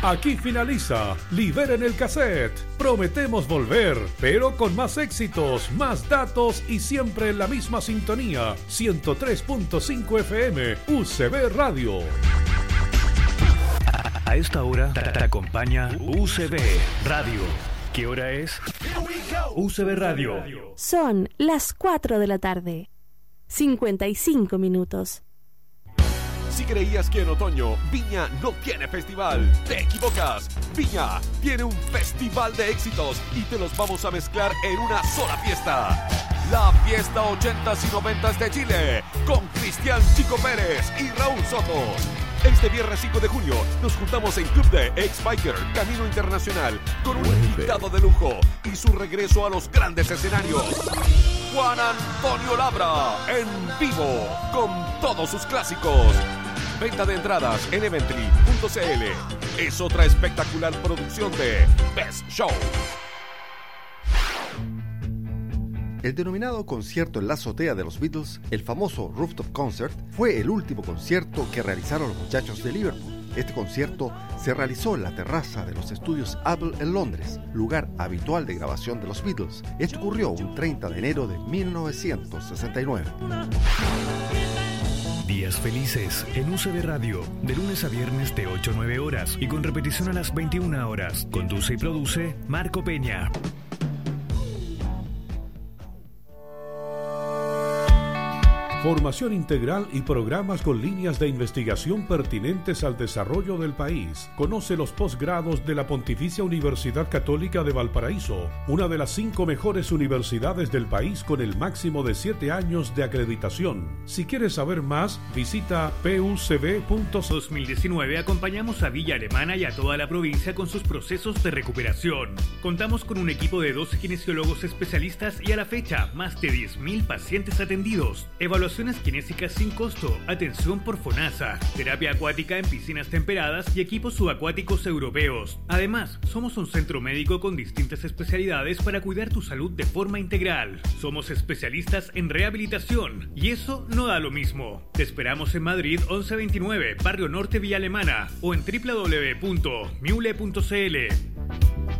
Aquí finaliza Liberen el Cassette. Prometemos volver, pero con más éxitos, más datos y siempre en la misma sintonía. 103.5 FM, UCB Radio. A esta hora te acompaña UCB Radio. ¿Qué hora es? UCB Radio. Son las 4 de la tarde. 55 minutos. Si creías que en otoño Viña no tiene festival, te equivocas. Viña tiene un festival de éxitos y te los vamos a mezclar en una sola fiesta. La fiesta 80s y 90s de Chile, con Cristian Chico Pérez y Raúl Soto. Este viernes 5 de junio nos juntamos en Club de Ex-Biker Camino Internacional con un invitado de lujo y su regreso a los grandes escenarios. Juan Antonio Labra en vivo con todos sus clásicos. Venta de entradas en Evently.cl. Es otra espectacular producción de Best Show. El denominado concierto en la azotea de los Beatles, el famoso Rooftop Concert, fue el último concierto que realizaron los muchachos de Liverpool. Este concierto se realizó en la terraza de los estudios Apple en Londres, lugar habitual de grabación de los Beatles. Esto ocurrió un 30 de enero de 1969. Días felices en UCB Radio, de lunes a viernes de 8 a 9 horas y con repetición a las 21 horas. Conduce y produce Marco Peña. Formación integral y programas con líneas de investigación pertinentes al desarrollo del país. Conoce los posgrados de la Pontificia Universidad Católica de Valparaíso, una de las 5 mejores universidades del país con el máximo de 7 años de acreditación. Si quieres saber más, visita pucb.cl. 2019 acompañamos a Villa Alemana y a toda la provincia con sus procesos de recuperación. Contamos con un equipo de 12 kinesiólogos especialistas y a la fecha, más de 10.000 pacientes atendidos. Evaluaciones kinésicas sin costo, atención por FONASA, terapia acuática en piscinas temperadas y equipos subacuáticos europeos. Además, somos un centro médico con distintas especialidades para cuidar tu salud de forma integral. Somos especialistas en rehabilitación y eso no da lo mismo. Te esperamos en Madrid 1129, Barrio Norte, Villa Alemana o en www.miule.cl.